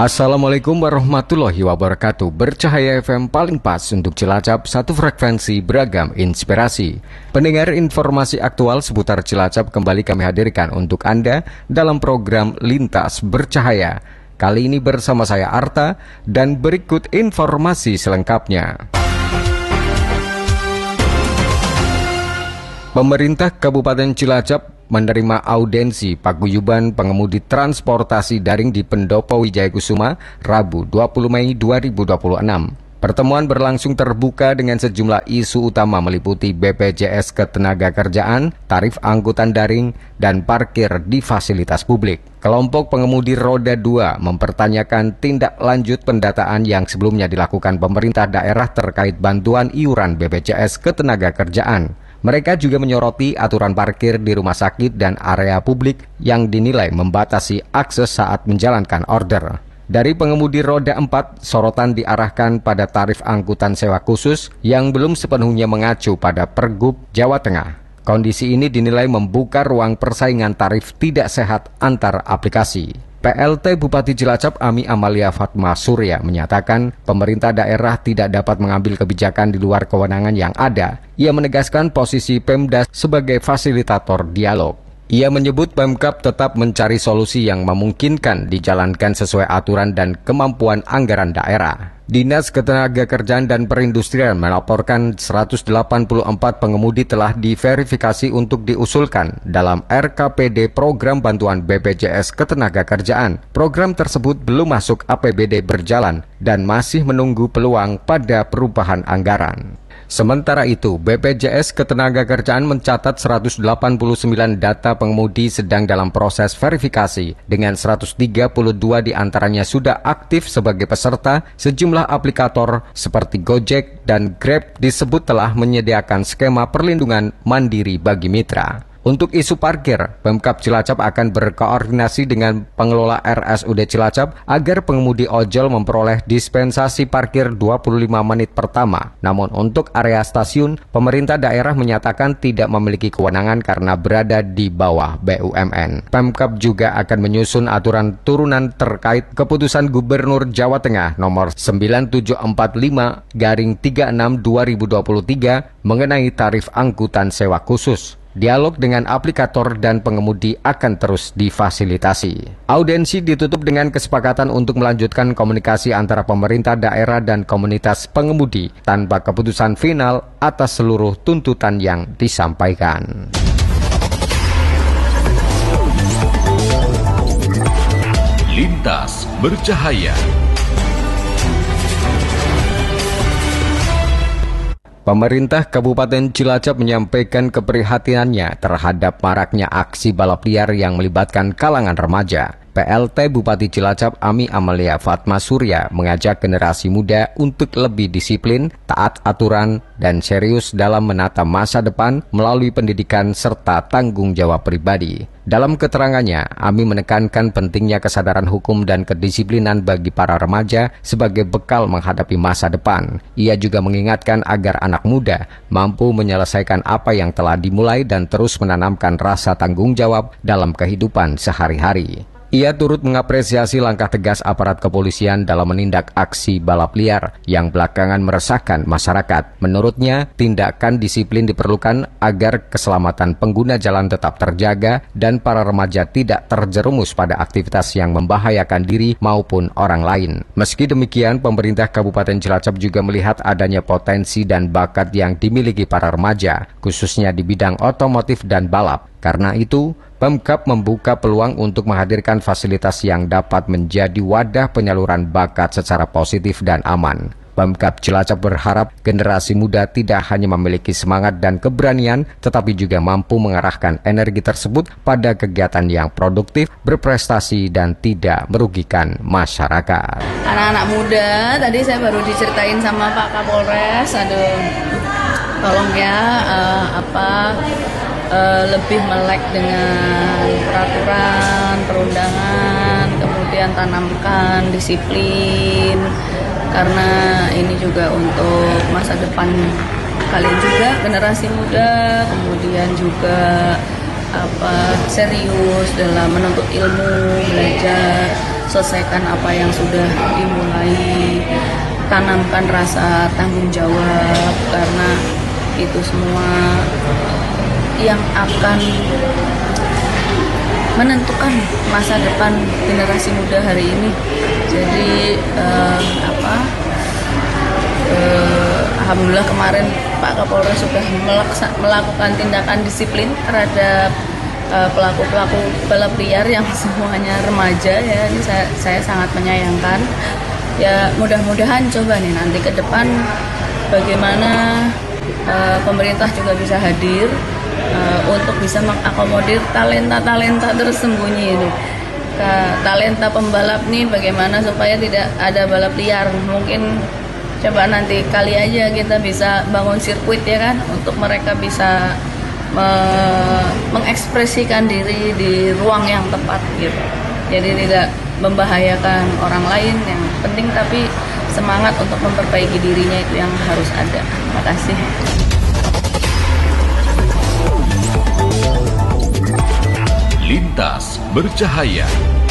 Assalamualaikum warahmatullahi wabarakatuh. Bercahaya FM paling pas untuk Cilacap, satu frekuensi beragam inspirasi. Pendengar, informasi aktual seputar Cilacap kembali kami hadirkan untuk Anda dalam program Lintas Bercahaya. Kali ini bersama saya Arta dan berikut informasi selengkapnya. Pemerintah Kabupaten Cilacap menerima audensi paguyuban pengemudi transportasi daring di Pendopo Wijayakusuma, Rabu 20 Mei 2026. Pertemuan berlangsung terbuka dengan sejumlah isu utama meliputi BPJS Ketenagakerjaan, tarif angkutan daring, dan parkir di fasilitas publik. Kelompok pengemudi roda 2 mempertanyakan tindak lanjut pendataan yang sebelumnya dilakukan pemerintah daerah terkait bantuan iuran BPJS Ketenagakerjaan. Mereka juga menyoroti aturan parkir di rumah sakit dan area publik yang dinilai membatasi akses saat menjalankan order. Dari pengemudi roda 4, sorotan diarahkan pada tarif angkutan sewa khusus yang belum sepenuhnya mengacu pada Pergub Jawa Tengah. Kondisi ini dinilai membuka ruang persaingan tarif tidak sehat antar aplikasi. PLT Bupati Cilacap Ami Amalia Fatma Surya menyatakan pemerintah daerah tidak dapat mengambil kebijakan di luar kewenangan yang ada. Ia menegaskan posisi Pemda sebagai fasilitator dialog. Ia menyebut Pemkab tetap mencari solusi yang memungkinkan dijalankan sesuai aturan dan kemampuan anggaran daerah. Dinas Ketenagakerjaan dan Perindustrian melaporkan 184 pengemudi telah diverifikasi untuk diusulkan dalam RKPD Program Bantuan BPJS Ketenagakerjaan. Program tersebut belum masuk APBD berjalan dan masih menunggu peluang pada perubahan anggaran. Sementara itu, BPJS Ketenagakerjaan mencatat 189 data pengemudi sedang dalam proses verifikasi, dengan 132 diantaranya sudah aktif sebagai peserta. Sejumlah aplikator seperti Gojek dan Grab disebut telah menyediakan skema perlindungan mandiri bagi mitra. Untuk isu parkir, Pemkab Cilacap akan berkoordinasi dengan pengelola RSUD Cilacap agar pengemudi ojol memperoleh dispensasi parkir 25 menit pertama. Namun untuk area stasiun, pemerintah daerah menyatakan tidak memiliki kewenangan karena berada di bawah BUMN. Pemkab juga akan menyusun aturan turunan terkait keputusan Gubernur Jawa Tengah nomor 9745/36/2023 mengenai tarif angkutan sewa khusus. Dialog dengan aplikator dan pengemudi akan terus difasilitasi. Audensi ditutup dengan kesepakatan untuk melanjutkan komunikasi antara pemerintah daerah dan komunitas pengemudi tanpa keputusan final atas seluruh tuntutan yang disampaikan. Lintas Bercahaya. Pemerintah Kabupaten Cilacap menyampaikan keprihatinannya terhadap maraknya aksi balap liar yang melibatkan kalangan remaja. PLT Bupati Cilacap Ami Amalia Fatma Surya mengajak generasi muda untuk lebih disiplin, taat aturan, dan serius dalam menata masa depan melalui pendidikan serta tanggung jawab pribadi. Dalam keterangannya, Ami menekankan pentingnya kesadaran hukum dan kedisiplinan bagi para remaja sebagai bekal menghadapi masa depan. Ia juga mengingatkan agar anak muda mampu menyelesaikan apa yang telah dimulai dan terus menanamkan rasa tanggung jawab dalam kehidupan sehari-hari. Ia turut mengapresiasi langkah tegas aparat kepolisian dalam menindak aksi balap liar yang belakangan meresahkan masyarakat. Menurutnya, tindakan disiplin diperlukan agar keselamatan pengguna jalan tetap terjaga dan para remaja tidak terjerumus pada aktivitas yang membahayakan diri maupun orang lain. Meski demikian, pemerintah Kabupaten Cilacap juga melihat adanya potensi dan bakat yang dimiliki para remaja, khususnya di bidang otomotif dan balap. Karena itu, Pemkab membuka peluang untuk menghadirkan fasilitas yang dapat menjadi wadah penyaluran bakat secara positif dan aman. Pemkab Cilacap berharap generasi muda tidak hanya memiliki semangat dan keberanian, tetapi juga mampu mengarahkan energi tersebut pada kegiatan yang produktif, berprestasi, dan tidak merugikan masyarakat. Anak-anak muda, tadi saya baru diceritain sama Pak Kapolres, tolong ya, lebih melek dengan peraturan, perundangan, kemudian tanamkan disiplin, karena ini juga untuk masa depan kalian juga, generasi muda, kemudian juga serius dalam menuntut ilmu, belajar, selesaikan apa yang sudah dimulai, tanamkan rasa tanggung jawab, karena itu semua yang akan menentukan masa depan generasi muda hari ini. Jadi alhamdulillah kemarin Pak Kapolres sudah melakukan tindakan disiplin terhadap pelaku-pelaku balap liar yang semuanya remaja ya. Ini saya sangat menyayangkan. Ya mudah-mudahan coba nih nanti ke depan bagaimana pemerintah juga bisa hadir untuk bisa mengakomodir talenta-talenta tersembunyi ini. Talenta pembalap nih bagaimana supaya tidak ada balap liar. Mungkin coba nanti kali aja kita bisa bangun sirkuit ya kan, untuk mereka bisa mengekspresikan diri di ruang yang tepat gitu. Jadi tidak membahayakan orang lain, yang penting tapi semangat untuk memperbaiki dirinya itu yang harus ada. Terima kasih. Lintas Bercahaya.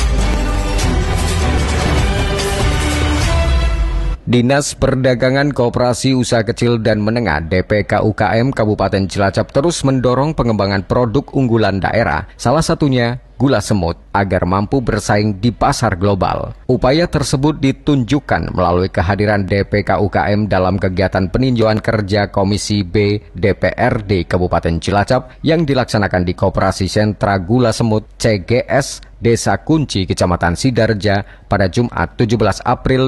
Dinas Perdagangan Koperasi Usaha Kecil dan Menengah (DPK UKM) Kabupaten Cilacap terus mendorong pengembangan produk unggulan daerah, salah satunya gula semut, agar mampu bersaing di pasar global. Upaya tersebut ditunjukkan melalui kehadiran DPK UKM dalam kegiatan peninjauan kerja Komisi B DPRD Kabupaten Cilacap yang dilaksanakan di Koperasi Sentra Gula Semut CGS Desa Kunci, Kecamatan Sidarja pada Jumat 17 April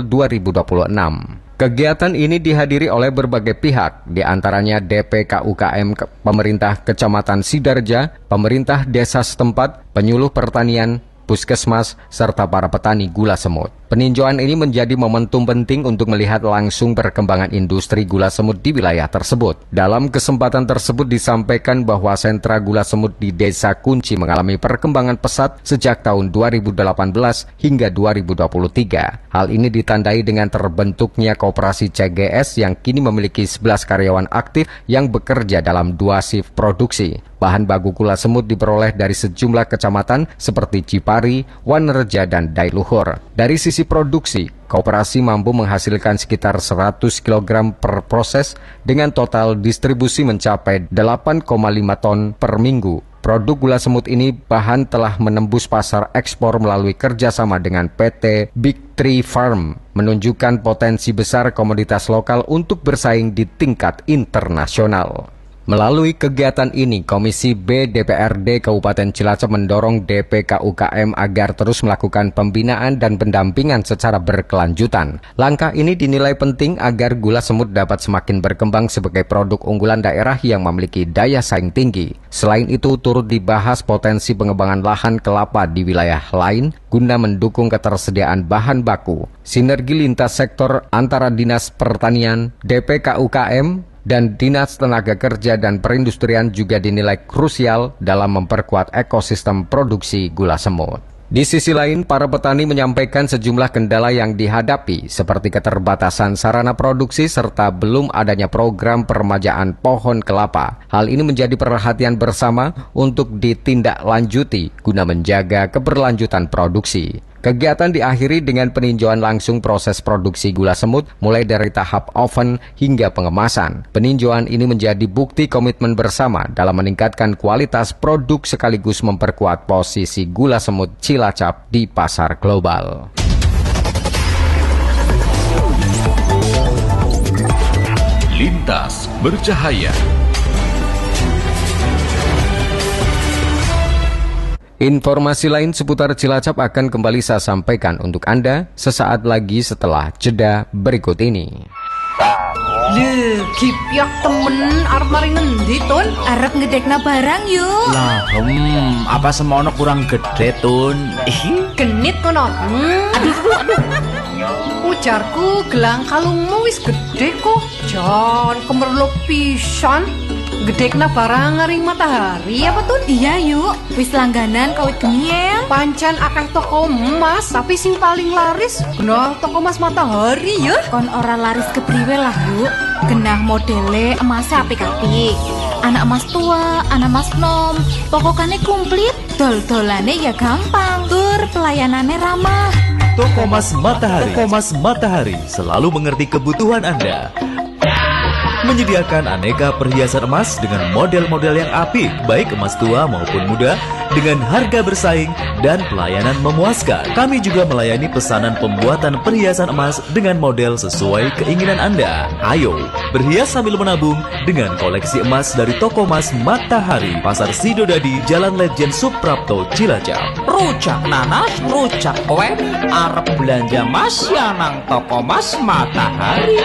2026. Kegiatan ini dihadiri oleh berbagai pihak, di antaranya DPK UKM pemerintah Kecamatan Sidarja, pemerintah desa setempat, penyuluh pertanian, puskesmas, serta para petani gula semut. Peninjauan ini menjadi momentum penting untuk melihat langsung perkembangan industri gula semut di wilayah tersebut. Dalam kesempatan tersebut disampaikan bahwa sentra gula semut di Desa Kunci mengalami perkembangan pesat sejak tahun 2018 hingga 2023. Hal ini ditandai dengan terbentuknya koperasi CGS yang kini memiliki 11 karyawan aktif yang bekerja dalam 2 shift produksi. Bahan baku gula semut diperoleh dari sejumlah kecamatan seperti Cipari, Wanerja, dan Dailuhur. Dari sisi produksi, koperasi mampu menghasilkan sekitar 100 kg per proses dengan total distribusi mencapai 8,5 ton per minggu. Produk gula semut ini bahan telah menembus pasar ekspor melalui kerjasama dengan PT Big Tree Farm, menunjukkan potensi besar komoditas lokal untuk bersaing di tingkat internasional. Melalui kegiatan ini, Komisi B DPRD Kabupaten Cilacap mendorong DPK UKM agar terus melakukan pembinaan dan pendampingan secara berkelanjutan. Langkah ini dinilai penting agar gula semut dapat semakin berkembang sebagai produk unggulan daerah yang memiliki daya saing tinggi. Selain itu, turut dibahas potensi pengembangan lahan kelapa di wilayah lain guna mendukung ketersediaan bahan baku. Sinergi lintas sektor antara Dinas Pertanian, DPK UKM, dan Dinas Tenaga Kerja dan Perindustrian juga dinilai krusial dalam memperkuat ekosistem produksi gula semut. Di sisi lain, para petani menyampaikan sejumlah kendala yang dihadapi, seperti keterbatasan sarana produksi serta belum adanya program peremajaan pohon kelapa. Hal ini menjadi perhatian bersama untuk ditindaklanjuti guna menjaga keberlanjutan produksi. Kegiatan diakhiri dengan peninjauan langsung proses produksi gula semut mulai dari tahap oven hingga pengemasan. Peninjauan ini menjadi bukti komitmen bersama dalam meningkatkan kualitas produk sekaligus memperkuat posisi gula semut Cilacap di pasar global. Lintas Bercahaya. Informasi lain seputar Cilacap akan kembali saya sampaikan untuk Anda sesaat lagi setelah jeda berikut ini. Lho, Gipyak temen arep mari ngendi, Tun? Arep ngedekna barang yuk. Lah, apa semono kurang gede, Tun? Genit kono. Ujarku gelang kalungmu wis gede kok. Jan kemerluk pisan. Gedekna barang ngaring matahari apa Tun? Iya yuk, wis langganan kawit geniel. Pancen akeh toko emas, tapi sing paling laris genah toko emas matahari ya. Kon ora laris kepriwe lah yuk. Genah modele emasnya apik-apik. Anak emas tua, anak emas nom, pokokane komplit. Dol-dolane ya gampang, tur pelayanane ramah. Toko Mas Matahari. Toko Mas Matahari selalu mengerti kebutuhan Anda. Menyediakan aneka perhiasan emas dengan model-model yang apik, baik emas tua maupun muda, dengan harga bersaing dan pelayanan memuaskan. Kami juga melayani pesanan pembuatan perhiasan emas dengan model sesuai keinginan Anda. Ayo, berhias sambil menabung dengan koleksi emas dari Toko Mas Matahari, Pasar Sidodadi, Jalan Lejen Suprapto, Cilacap. Rujak nanas, rujak kue, arep belanja mas ya nang Toko Mas Matahari.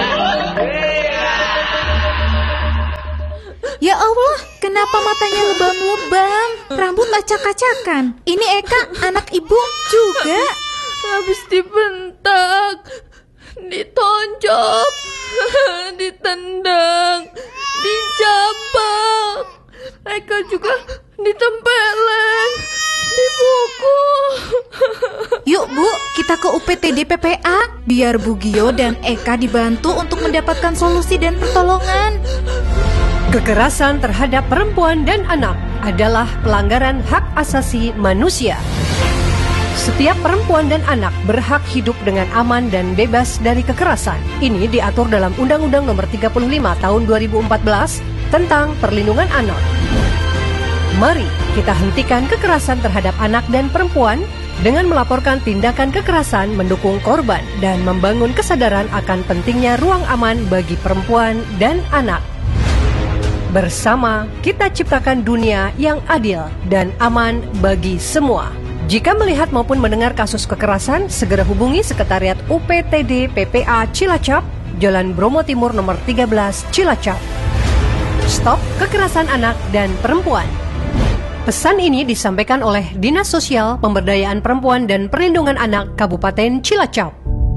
Ya Allah, kenapa matanya lebam-lebam? Rambut acak-acakan. Ini Eka, anak ibu juga. Habis dibentak, ditonjok, ditendang, dijambak. Eka juga ditempeleng, dipukul. Yuk Bu, kita ke UPTD PPA biar Bu Gio dan Eka dibantu untuk mendapatkan solusi dan pertolongan. Kekerasan terhadap perempuan dan anak adalah pelanggaran hak asasi manusia. Setiap perempuan dan anak berhak hidup dengan aman dan bebas dari kekerasan. Ini diatur dalam Undang-Undang Nomor 35 Tahun 2014 tentang Perlindungan Anak. Mari kita hentikan kekerasan terhadap anak dan perempuan dengan melaporkan tindakan kekerasan, mendukung korban, dan membangun kesadaran akan pentingnya ruang aman bagi perempuan dan anak. Bersama kita ciptakan dunia yang adil dan aman bagi semua. Jika melihat maupun mendengar kasus kekerasan, segera hubungi Sekretariat UPTD PPA Cilacap, Jalan Bromo Timur nomor 13 Cilacap. Stop kekerasan anak dan perempuan. Pesan ini disampaikan oleh Dinas Sosial, Pemberdayaan Perempuan dan Perlindungan Anak Kabupaten Cilacap.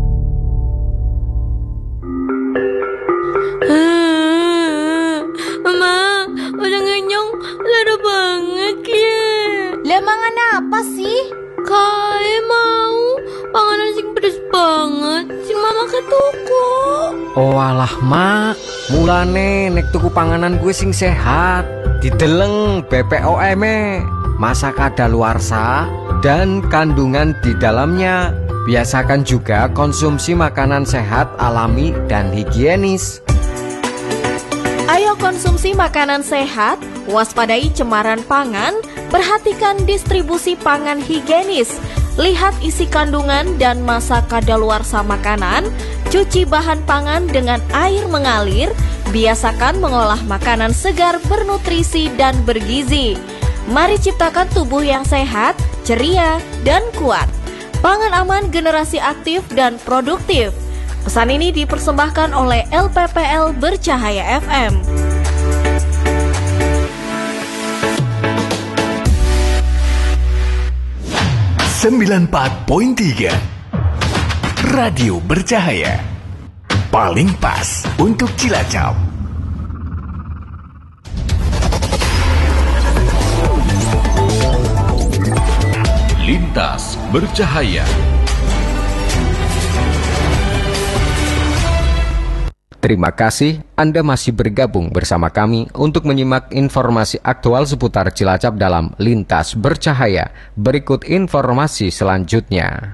Mama, udah ngenyong, lada banget ya. Lah mangan apa sih? Kayak mau panganan sing pedes banget, si mama ke toko. Oh alah mak, mulane nek tuku panganan gue sing sehat, dideleng BPOM, masa kadaluarsa dan kandungan di dalamnya. Biasakan juga konsumsi makanan sehat, alami dan higienis. Ayo konsumsi makanan sehat, waspadai cemaran pangan, perhatikan distribusi pangan higienis, lihat isi kandungan dan masa kadaluarsa makanan, cuci bahan pangan dengan air mengalir, biasakan mengolah makanan segar bernutrisi dan bergizi. Mari ciptakan tubuh yang sehat, ceria, dan kuat. Pangan aman generasi aktif dan produktif. Pesan ini dipersembahkan oleh LPPL Bercahaya FM. (94.3) Radio Bercahaya, paling pas untuk Cilacap. Lintas Bercahaya. Terima kasih Anda masih bergabung bersama kami untuk menyimak informasi aktual seputar Cilacap dalam Lintas Bercahaya. Berikut informasi selanjutnya.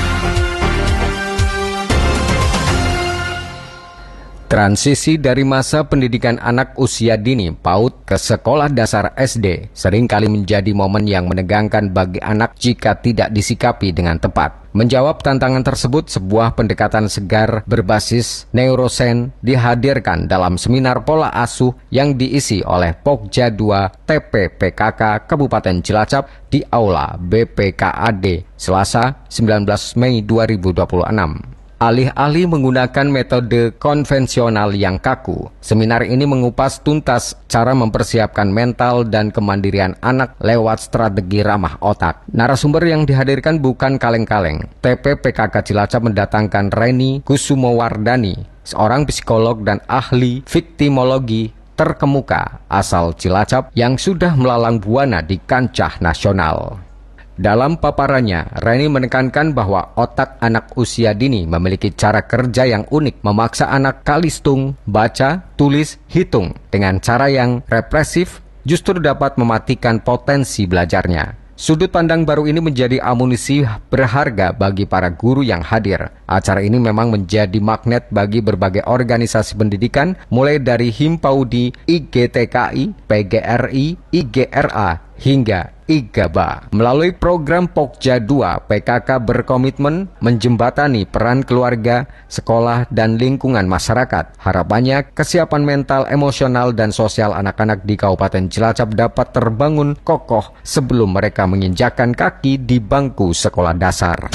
Transisi dari masa pendidikan anak usia dini PAUD ke sekolah dasar SD seringkali menjadi momen yang menegangkan bagi anak jika tidak disikapi dengan tepat. Menjawab tantangan tersebut, sebuah pendekatan segar berbasis neurosains dihadirkan dalam seminar pola asuh yang diisi oleh Pokja 2 TPPKK Kabupaten Cilacap di Aula BPKAD Selasa 19 Mei 2026. Alih-alih menggunakan metode konvensional yang kaku, seminar ini mengupas tuntas cara mempersiapkan mental dan kemandirian anak lewat strategi ramah otak. Narasumber yang dihadirkan bukan kaleng-kaleng. TPPKK Cilacap mendatangkan Reni Kusumowardani, seorang psikolog dan ahli viktimologi terkemuka asal Cilacap yang sudah melalang buana di kancah nasional. Dalam paparannya, Reni menekankan bahwa otak anak usia dini memiliki cara kerja yang unik, memaksa anak kalistung, baca, tulis, hitung dengan cara yang represif justru dapat mematikan potensi belajarnya. Sudut pandang baru ini menjadi amunisi berharga bagi para guru yang hadir. Acara ini memang menjadi magnet bagi berbagai organisasi pendidikan, mulai dari Himpaudi, IGTKI, PGRI, IGRA, hingga IGABA. Melalui program Pokja 2, PKK berkomitmen menjembatani peran keluarga, sekolah, dan lingkungan masyarakat. Harapannya, kesiapan mental, emosional, dan sosial anak-anak di Kabupaten Cilacap dapat terbangun kokoh sebelum mereka menginjakkan kaki di bangku sekolah dasar.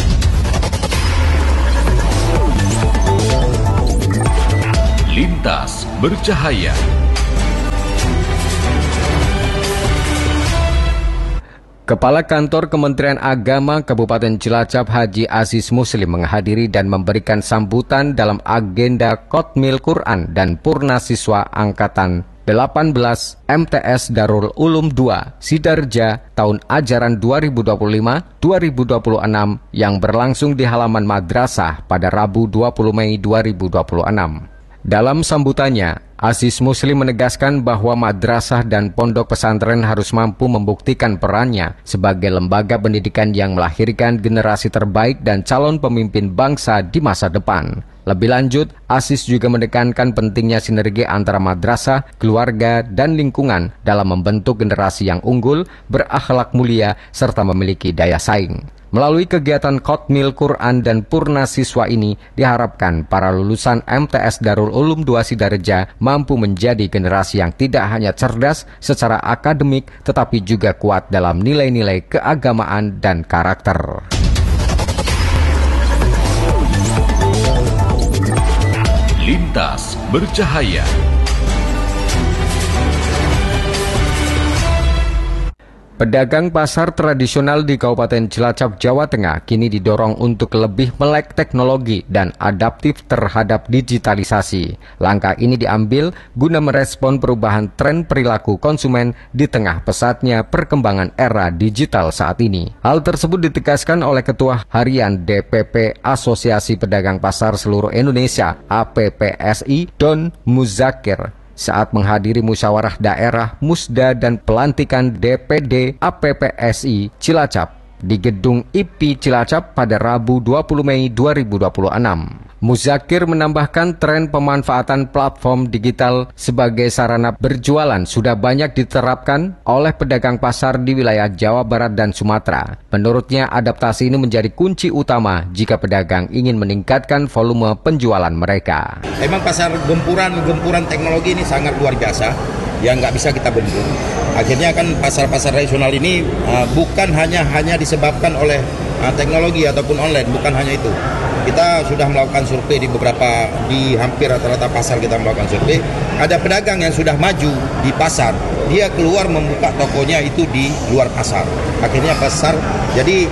Lintas Bercahaya. Kepala Kantor Kementerian Agama Kabupaten Cilacap Haji Aziz Muslim menghadiri dan memberikan sambutan dalam agenda Kotmil Quran dan Purna Siswa Angkatan 18 MTS Darul Ulum 2 Sidarja tahun ajaran 2025-2026 yang berlangsung di halaman madrasah pada Rabu 20 Mei 2026. Dalam sambutannya, Aziz Muslim menegaskan bahwa madrasah dan pondok pesantren harus mampu membuktikan perannya sebagai lembaga pendidikan yang melahirkan generasi terbaik dan calon pemimpin bangsa di masa depan. Lebih lanjut, Aziz juga menekankan pentingnya sinergi antara madrasah, keluarga, dan lingkungan dalam membentuk generasi yang unggul, berakhlak mulia, serta memiliki daya saing. Melalui kegiatan Kotmil Quran dan Purna Siswa ini, diharapkan para lulusan MTS Darul Ulum 2 Sidarja mampu menjadi generasi yang tidak hanya cerdas secara akademik, tetapi juga kuat dalam nilai-nilai keagamaan dan karakter. Lintas Bercahaya. Pedagang pasar tradisional di Kabupaten Cilacap, Jawa Tengah kini didorong untuk lebih melek teknologi dan adaptif terhadap digitalisasi. Langkah ini diambil guna merespon perubahan tren perilaku konsumen di tengah pesatnya perkembangan era digital saat ini. Hal tersebut ditegaskan oleh Ketua Harian DPP Asosiasi Pedagang Pasar Seluruh Indonesia APPSI Don Muzakir saat menghadiri musyawarah daerah Musda dan pelantikan DPD APPSI Cilacap di Gedung IP Cilacap pada Rabu 20 Mei 2026. Muzakir menambahkan tren pemanfaatan platform digital sebagai sarana berjualan sudah banyak diterapkan oleh pedagang pasar di wilayah Jawa Barat dan Sumatera. Menurutnya, adaptasi ini menjadi kunci utama jika pedagang ingin meningkatkan volume penjualan mereka. Memang pasar gempuran teknologi ini sangat luar biasa, yang nggak bisa kita bendung. Akhirnya kan pasar-pasar tradisional ini bukan hanya disebabkan oleh teknologi ataupun online, bukan hanya itu. Kita sudah melakukan survei di hampir rata-rata pasar kita melakukan survei. Ada pedagang yang sudah maju di pasar, dia keluar membuka tokonya itu di luar pasar. Akhirnya pasar jadi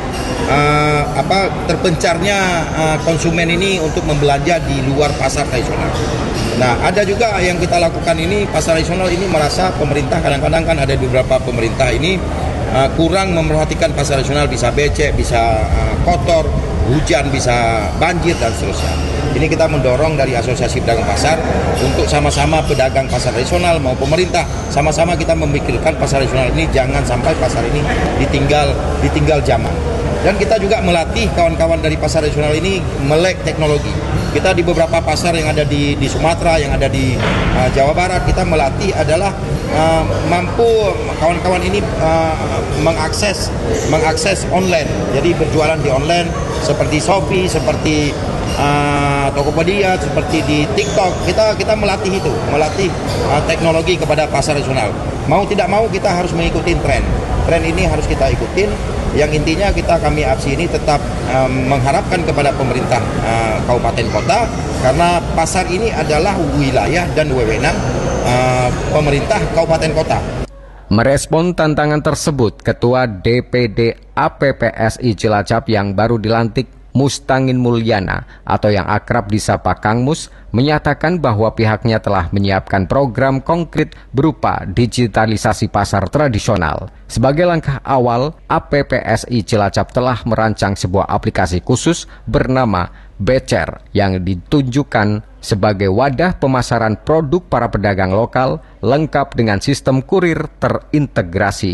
terpencarnya konsumen ini untuk membelanja di luar pasar tradisional. Nah, ada juga yang kita lakukan ini, pasar tradisional ini merasa pemerintah kadang-kadang kan ada beberapa pemerintah ini kurang memerhatikan pasar tradisional, bisa becek, bisa kotor, hujan bisa banjir dan seterusnya. Ini kita mendorong dari Asosiasi Pedagang Pasar untuk sama-sama pedagang pasar tradisional mau pemerintah sama-sama kita memikirkan pasar tradisional ini jangan sampai pasar ini ditinggal zaman. Dan kita juga melatih kawan-kawan dari pasar tradisional ini melek teknologi. Kita di beberapa pasar yang ada di Sumatera, yang ada di Jawa Barat, kita melatih adalah mampu kawan-kawan ini mengakses online. Jadi berjualan di online seperti Shopee, seperti Tokopedia, seperti di TikTok. Kita melatih teknologi kepada pasar tradisional. Mau tidak mau kita harus mengikuti tren. Tren ini harus kita ikutin. Yang intinya kami APSI ini tetap mengharapkan kepada pemerintah kabupaten kota, karena pasar ini adalah wilayah dan wewenang pemerintah kabupaten kota. Merespon tantangan tersebut, Ketua DPD APPSI Cilacap yang baru dilantik Mustangin Mulyana atau yang akrab disapa Kang Mus menyatakan bahwa pihaknya telah menyiapkan program konkret berupa digitalisasi pasar tradisional. Sebagai langkah awal, APPSI Cilacap telah merancang sebuah aplikasi khusus bernama Becer yang ditunjukkan sebagai wadah pemasaran produk para pedagang lokal lengkap dengan sistem kurir terintegrasi.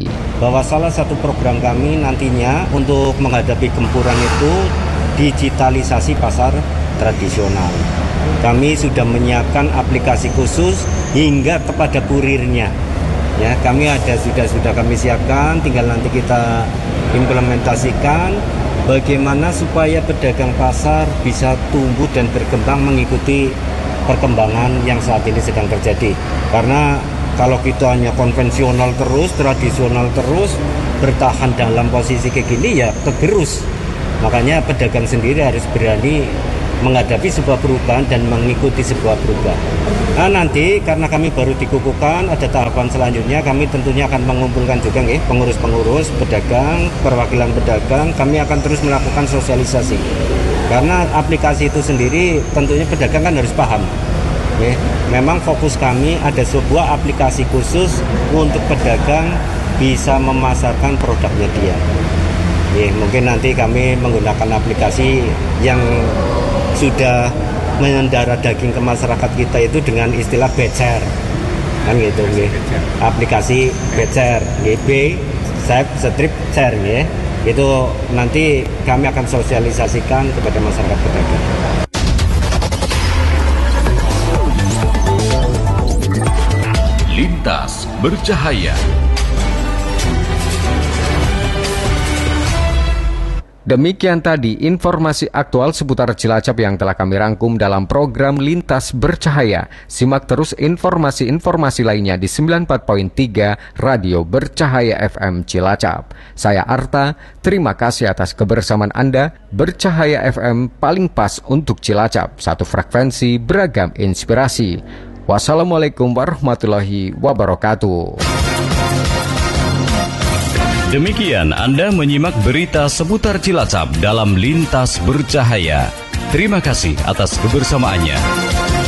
bahwa salah satu program kami nantinya untuk menghadapi gempuran itu digitalisasi pasar tradisional. Kami sudah menyiapkan aplikasi khusus hingga kepada kurirnya. Ya, kami sudah kami siapkan, tinggal nanti kita implementasikan bagaimana supaya pedagang pasar bisa tumbuh dan berkembang mengikuti perkembangan yang saat ini sedang terjadi. Karena kalau kita hanya konvensional terus, tradisional terus, bertahan dalam posisi kayak gini ya kegerus. Makanya pedagang sendiri harus berani menghadapi sebuah perubahan dan mengikuti sebuah perubahan. Nah, nanti karena kami baru dikukuhkan, ada tahapan selanjutnya, kami tentunya akan mengumpulkan juga pengurus-pengurus pedagang, perwakilan pedagang, kami akan terus melakukan sosialisasi. Karena aplikasi itu sendiri tentunya pedagang kan harus paham. Memang fokus kami ada sebuah aplikasi khusus untuk pedagang bisa memasarkan produknya dia. Mungkin nanti kami menggunakan aplikasi yang sudah mendarah daging ke masyarakat kita itu dengan istilah becer, kan gitu, aplikasi becer, B-strip-cer, itu nanti kami akan sosialisasikan kepada masyarakat pedagang. Lintas bercahaya. Demikian tadi informasi aktual seputar Cilacap yang telah kami rangkum dalam program Lintas Bercahaya. Simak terus informasi-informasi lainnya di 94.3 Radio Bercahaya FM Cilacap. Saya Arta, terima kasih atas kebersamaan Anda. Bercahaya FM paling pas untuk Cilacap, satu frekuensi beragam inspirasi. Wassalamualaikum warahmatullahi wabarakatuh. Demikian Anda menyimak berita seputar Cilacap dalam Lintas Bercahaya. Terima kasih atas kebersamaannya.